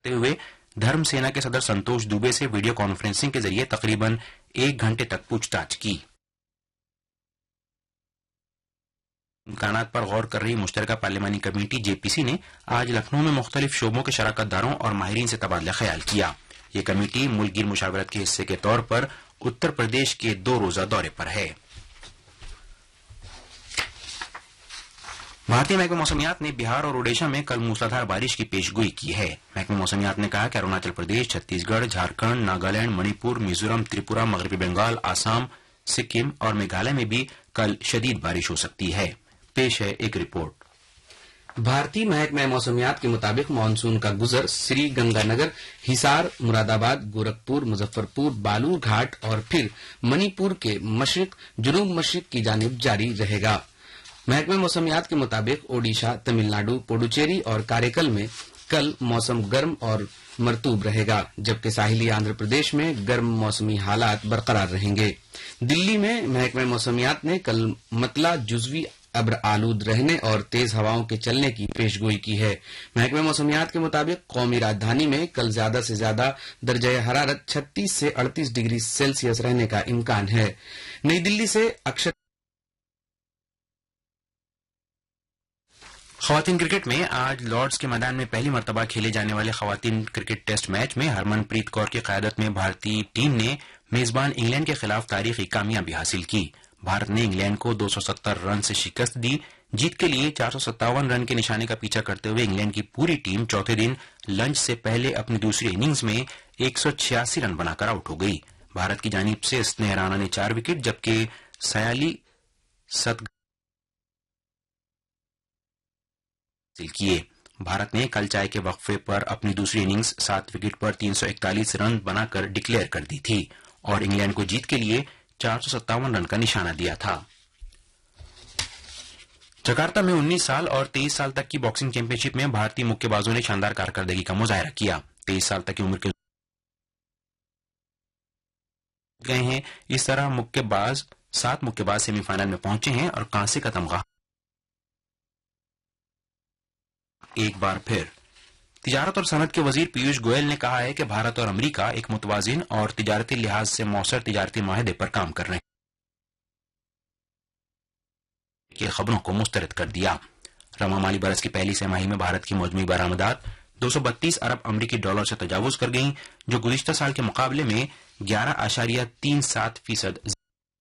हुए धर्म सेना के सदर संतोष दुबे से वीडियो कॉन्फ्रेंसिंग के जरिए तकरीबन 1 घंटे तक पूछताछ की। इम्कानात पर गौर कर रही मुश्तरका पार्लिमानी कमेटी जेपीसी ने आज लखनऊ में मुख्तलिफ शोबों के शराकतदारों और माहिरीन से तबादला ख्याल किया। ये कमेटी मुल्क गिर मुशावरत के हिस्से के तौर पर उत्तर प्रदेश के 2 रोजा दौरे पर है। भारतीय महकमा मौसमियात ने बिहार और ओडिशा में कल मूसलाधार बारिश की पेशगोई की है। महकमा मौसमियात ने कहा कि अरुणाचल प्रदेश, छत्तीसगढ़, झारखंड, नागालैंड, मणिपुर, मिजोरम, त्रिपुरा, मगरबी बंगाल, आसाम, सिक्किम और मेघालय में भी कल शदीद बारिश हो सकती है। पेश है एक रिपोर्ट। भारतीय महकमा मौसमियात के मुताबिक मानसून का गुजर श्री गंगानगर, हिसार, मुरादाबाद, गोरखपुर, मुजफ्फरपुर, बालूर घाट और फिर मणिपुर के मशरिक जुनूब मशरिक की जानिब जारी रहेगा। महकमा मौसमियात के मुताबिक ओडिशा, तमिलनाडु, पुडुचेरी और कारेकल में कल मौसम गर्म और मरतूब रहेगा, जबकि साहिली आंध्र प्रदेश में गर्म मौसमी हालात बरकरार रहेंगे। दिल्ली में महकमा मौसमियात ने कल मतला जुजवी अब्र आलूद रहने और तेज हवाओं के चलने की पेशगोई की है। महकमा मौसमियात के मुताबिक कौमी राजधानी में कल ज्यादा से ज्यादा दर्जा हरारत 36 से 38 डिग्री सेल्सियस रहने का इम्कान है। नई दिल्ली से अक्षर। खवातीन क्रिकेट में आज लॉर्ड्स के मैदान में पहली मर्तबा खेले जाने वाले खवातीन क्रिकेट टेस्ट मैच में हरमनप्रीत कौर की क़यादत में भारतीय टीम ने मेजबान इंग्लैंड के खिलाफ तारीखी कामयाबी हासिल की। भारत ने इंग्लैंड को 270 रन से शिकस्त दी। जीत के लिए 457 रन के निशाने का पीछा करते हुए इंग्लैंड की पूरी टीम चौथे दिन लंच से पहले अपनी दूसरी इनिंग्स में 186 रन बनाकर आउट हो गई। भारत की जानिब से स्नेह राणा ने 4 विकेट जबकि सयाली हासिल किए। भारत ने कल चाय के वक्फे पर अपनी दूसरी इनिंग्स 7 विकेट पर 341 रन बनाकर डिक्लेयर कर दी थी और इंग्लैंड को जीत के लिए 457 रन का निशाना दिया था। जकार्ता में 19 साल और 23 साल तक की बॉक्सिंग चैंपियनशिप में भारतीय मुक्केबाजों ने शानदार कारकर्दगी का मुजाहरा किया। 23 साल तक की उम्र के गए हैं। इस तरह 7 मुक्केबाज सेमीफाइनल में पहुंचे हैं और कांसे का तमगा एक बार फिर। तिजारत और सनत के वजीर पीयूष गोयल ने कहा है कि भारत और अमेरिका एक मुतवाजिन और तिजारती लिहाज से मौसर तिजारती माहिदे पर काम कर रहे हैं कि खबरों को मुस्तरद कर दिया। रमा माली बरस की पहली तिमाही में भारत की मौजमी बरामदात 232 अरब अमरीकी डॉलर से तजावुज कर गईं, जो गुज़िश्ता साल के मुकाबले में 11.37%।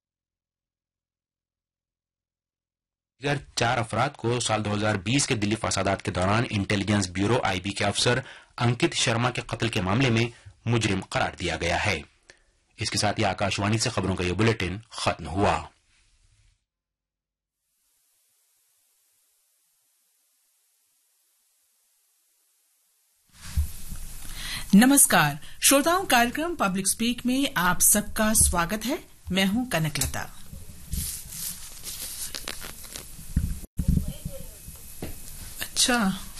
4 अफराद को साल 2020 के दिल्ली फसादात के दौरान इंटेलिजेंस ब्यूरो आईबी के अफसर अंकित शर्मा के कत्ल के मामले में मुजरिम करार दिया गया है। इसके साथ ही आकाशवाणी से खबरों का यह बुलेटिन खत्म हुआ। नमस्कार श्रोताओं, कार्यक्रम पब्लिक स्पीक में आप सबका स्वागत है। मैं हूं कनकलता। अच्छा,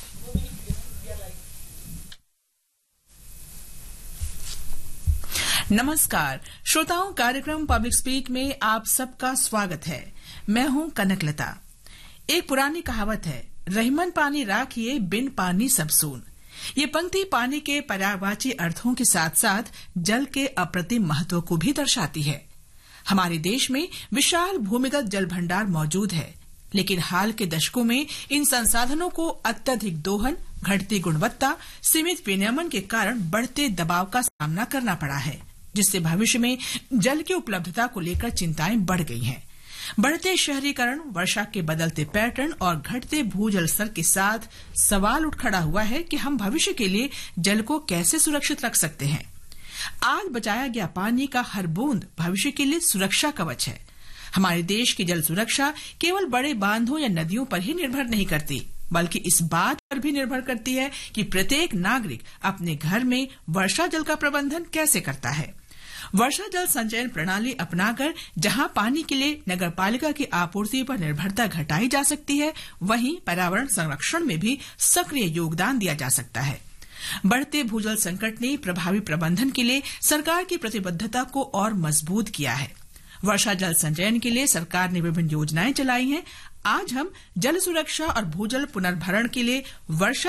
नमस्कार श्रोताओं, कार्यक्रम पब्लिक स्पीक में आप सबका स्वागत है। मैं हूं कनकलता। एक पुरानी कहावत है, रहीमन पानी राखिए बिन पानी सब सून। ये पंक्ति पानी के पर्यायवाची अर्थों के साथ साथ जल के अप्रतिम महत्व को भी दर्शाती है। हमारे देश में विशाल भूमिगत जल भंडार मौजूद है, लेकिन हाल के दशकों में इन संसाधनों को अत्यधिक दोहन, घटती गुणवत्ता, सीमित विनियमन के कारण बढ़ते दबाव का सामना करना पड़ा है, जिससे भविष्य में जल की उपलब्धता को लेकर चिंताएं बढ़ गई हैं। बढ़ते शहरीकरण, वर्षा के बदलते पैटर्न और घटते भूजल स्तर के साथ सवाल उठ खड़ा हुआ है कि हम भविष्य के लिए जल को कैसे सुरक्षित रख सकते हैं। आज बचाया गया पानी का हर बूंद भविष्य के लिए सुरक्षा कवच है। हमारे देश की जल सुरक्षा केवल बड़े बांधों या नदियों पर ही निर्भर नहीं करती, बल्कि इस बात पर भी निर्भर करती है कि प्रत्येक नागरिक अपने घर में वर्षा जल का प्रबंधन कैसे करता है। वर्षा जल संचयन प्रणाली अपनाकर जहां पानी के लिए नगरपालिका की आपूर्ति पर निर्भरता घटाई जा सकती है, वहीं पर्यावरण संरक्षण में भी सक्रिय योगदान दिया जा सकता है। बढ़ते भूजल संकट ने प्रभावी प्रबंधन के लिए सरकार की प्रतिबद्धता को और मजबूत किया है। वर्षा जल संचयन के लिए सरकार ने विभिन्न योजनाएं चलाई हैं। आज हम जल सुरक्षा और भूजल पुनर्भरण के लिए वर्षा